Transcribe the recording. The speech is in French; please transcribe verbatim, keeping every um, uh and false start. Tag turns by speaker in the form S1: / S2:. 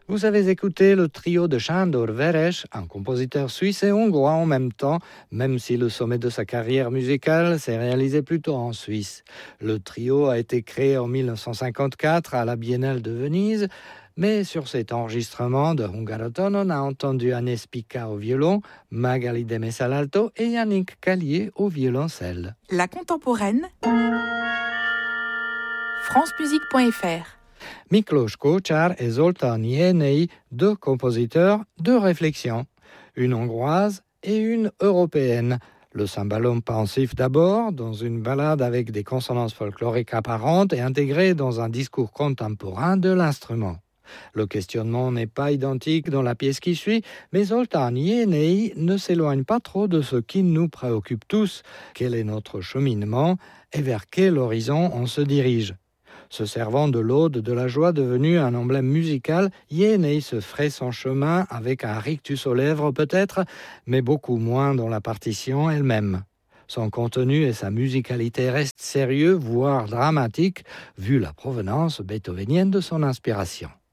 S1: Vous avez écouté le trio de Sándor Veres, un compositeur suisse et hongrois en même temps, même si le sommet de sa carrière musicale s'est réalisé plutôt en Suisse. Le trio a été créé en dix-neuf cent cinquante-quatre à la Biennale de Venise, mais sur cet enregistrement de Hungaroton, on a entendu Agnès Pica au violon, Magali de Messa à l'alto et Yannick Callier au violoncelle.
S2: La contemporaine, francemusique point f r.
S1: Miklós Kócsár et Zoltán Jénei, deux compositeurs, deux réflexions, une hongroise et une européenne. Le cymbalum pensif d'abord, dans une ballade avec des consonances folkloriques apparentes et intégrées dans un discours contemporain de l'instrument. Le questionnement n'est pas identique dans la pièce qui suit, mais Zoltán Jénei ne s'éloigne pas trop de ce qui nous préoccupe tous. Quel est notre cheminement et vers quel horizon on se dirige ? Se servant de l'ode de la joie devenue un emblème musical, Jénei se ferait son chemin avec un rictus aux lèvres peut-être, mais beaucoup moins dans la partition elle-même. Son contenu et sa musicalité restent sérieux, voire dramatiques, vu la provenance beethovenienne de son inspiration.